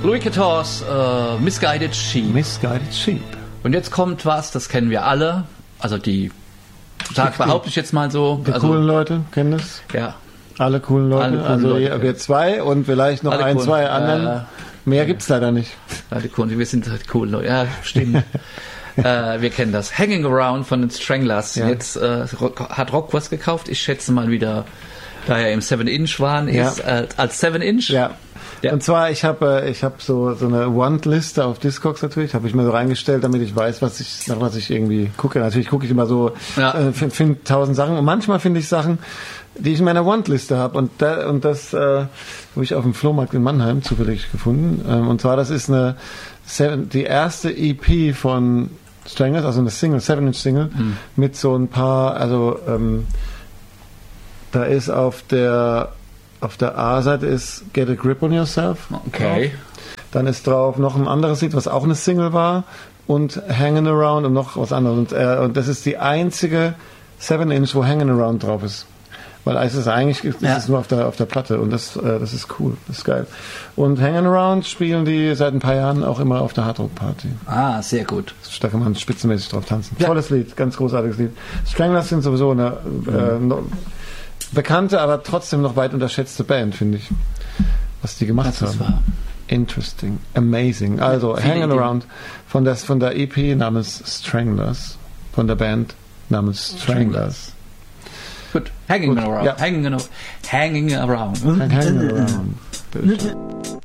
Louis XIV's Misguided Sheep. Misguided Sheep. Und jetzt kommt was, das kennen wir alle. Also behaupte ich jetzt mal so. Die coolen Leute kennen das? Ja. Alle coolen Leute. Alle coolen also Leute wir zwei und vielleicht noch alle zwei anderen. Mehr gibt's leider nicht. Alle coolen, wir sind halt cool Leute. Ja, stimmt. Wir kennen das. Hanging Around von den Stranglers. Ja. Jetzt hat Rock was gekauft. Ich schätze mal wieder, da er im 7-Inch waren, ist als 7-Inch. Ja. Ja. Und zwar, ich habe so eine Want-Liste auf Discogs natürlich, habe ich mir so reingestellt, damit ich weiß, nach was ich irgendwie gucke. Natürlich gucke ich immer so, finde 1000 Sachen und manchmal finde ich Sachen, die ich in meiner Want-Liste habe und das habe ich auf dem Flohmarkt in Mannheim zufällig gefunden. Und zwar, das ist die erste EP von Stranglers, also eine Single, 7-Inch-Single mit so ein paar, also da ist auf der A-Seite ist Get a Grip on Yourself. Okay. Drauf. Dann ist drauf noch ein anderes Lied, was auch eine Single war und Hanging Around und noch was anderes. Und das ist die einzige 7-Inch, wo Hanging Around drauf ist. Weil es ist eigentlich ist es nur auf der Platte und das ist cool, das ist geil. Und Hanging Around spielen die seit ein paar Jahren auch immer auf der Hardrock Party. Ah, sehr gut. Da kann man spitzenmäßig drauf tanzen. Ja. Tolles Lied, ganz großartiges Lied. Stranglers sind sowieso eine bekannte, aber trotzdem noch weit unterschätzte Band, finde ich. Was die gemacht haben. Wahr. Interesting, amazing. Also Hanging Around von der EP namens Stranglers, von der Band namens Stranglers. Gut, Hanging Around. Ja. Hanging Around. Hanging Around.